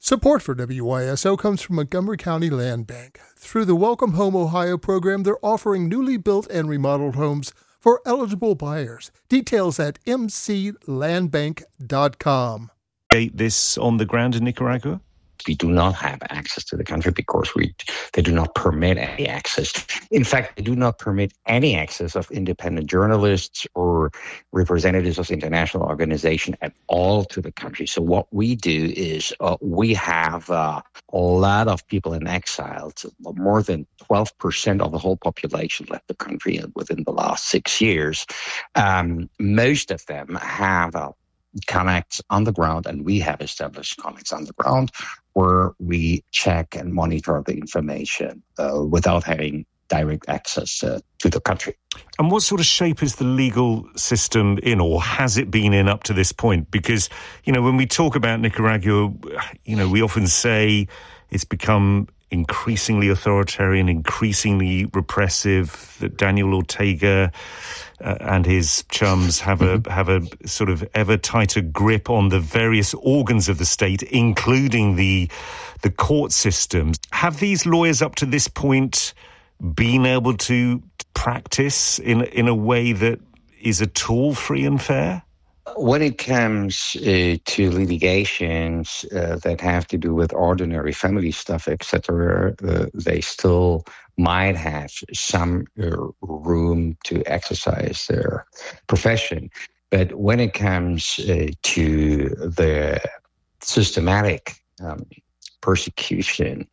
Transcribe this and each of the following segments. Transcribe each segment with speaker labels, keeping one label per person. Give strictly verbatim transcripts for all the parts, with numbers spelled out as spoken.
Speaker 1: Support for W Y S O comes from Montgomery County Land Bank. Through the Welcome Home Ohio program, they're offering newly built and remodeled homes for eligible buyers. Details at m c land bank dot com.
Speaker 2: This on the ground in Nicaragua?
Speaker 3: We do not have access to the country because we they do not permit any access. In fact, they do not permit any access of independent journalists or representatives of international organizations at all to the country. So what we do is uh, we have uh, a lot of people in exile. More than twelve percent of the whole population left the country within the last six years. Um, most of them have uh, connects on the ground, and we have established connects on the ground where we check and monitor the information uh, without having direct access uh, to the country.
Speaker 2: And what sort of shape is the legal system in, or has it been in up to this point? Because, you know, when we talk about Nicaragua, you know, we often say it's become increasingly authoritarian, increasingly repressive, that Daniel Ortega uh, and his chums have a have a sort of ever tighter grip on the various organs of the state, including the the court systems. Have these lawyers up to this point been able to practice in in a way that is at all free and fair?
Speaker 3: When it comes uh, to litigations uh, that have to do with ordinary family stuff, et cetera, uh, they still might have some uh, room to exercise their profession. But when it comes uh, to the systematic um, persecution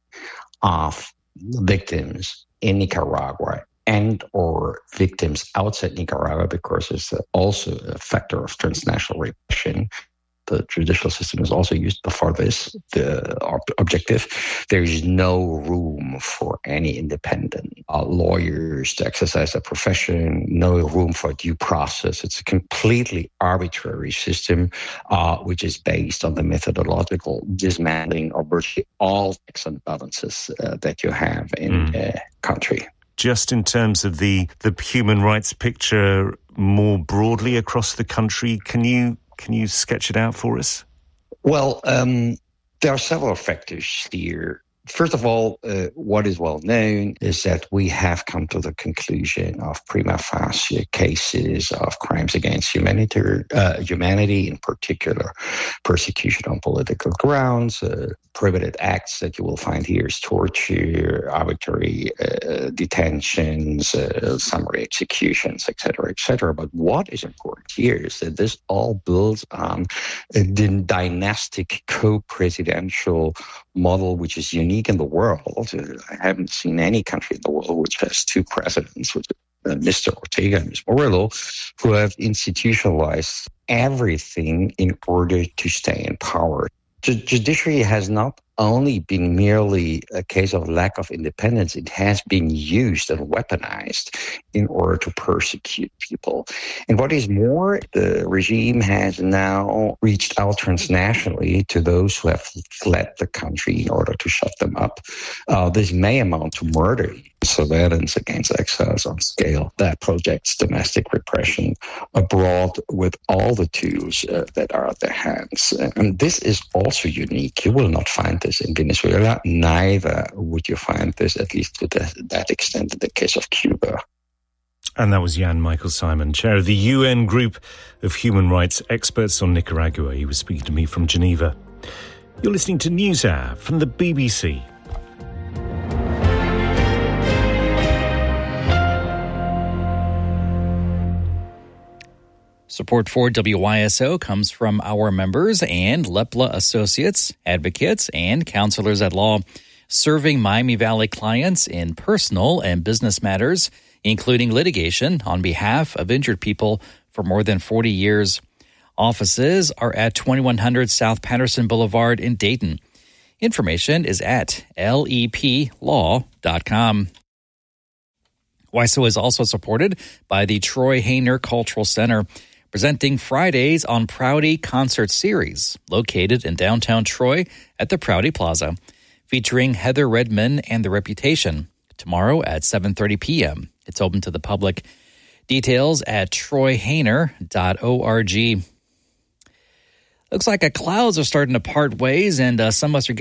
Speaker 3: of victims in Nicaragua, and or victims outside Nicaragua, because it's also a factor of transnational repression. The judicial system is also used for this, the objective. There is no room for any independent uh, lawyers to exercise their profession, no room for due process. It's a completely arbitrary system, uh, which is based on the methodological dismantling of virtually all checks and balances uh, that you have in mm. a country.
Speaker 2: Just in terms of the, the human rights picture more broadly across the country, can you can you sketch it out for us?
Speaker 3: Well, um, there are several factors here. First of all, uh, what is well known is that we have come to the conclusion of prima facie cases of crimes against humanity, uh, humanity in particular, persecution on political grounds, uh, prohibited acts that you will find here is torture, arbitrary uh, detentions, uh, summary executions, et cetera, et cetera. But what is important here is that this all builds on a dynastic co-presidential model, which is unique in the world. I haven't seen any country in the world which has two presidents, which uh, Mister Ortega and Miz Morillo, who have institutionalized everything in order to stay in power. The judiciary has not only been merely a case of lack of independence, it has been used and weaponized in order to persecute people. And what is more, the regime has now reached out transnationally to those who have fled the country in order to shut them up. Uh, this may amount to murder, surveillance against exiles on scale that projects domestic repression abroad with all the tools uh, that are at their hands. And this is also unique. You will not find this in Venezuela, neither would you find this, at least to the, that extent, in the case of Cuba.
Speaker 2: And that was Jan Michael Simon, chair of the U N Group of Human Rights Experts on Nicaragua. He was speaking to me from Geneva. You're listening to NewsHour from the B B C.
Speaker 4: Support for W Y S O comes from our members and Lepla Associates, advocates, and counselors at law, serving Miami Valley clients in personal and business matters, including litigation on behalf of injured people for more than forty years. Offices are at twenty-one hundred South Patterson Boulevard in Dayton. Information is at L E P law dot com. W Y S O is also supported by the Troy Hayner Cultural Center, presenting Fridays on Prouty Concert Series, located in downtown Troy at the Prouty Plaza, featuring Heather Redman and The Reputation, tomorrow at seven thirty p.m. It's open to the public. Details at troy hayner dot org. Looks like the clouds are starting to part ways, and uh, some of us are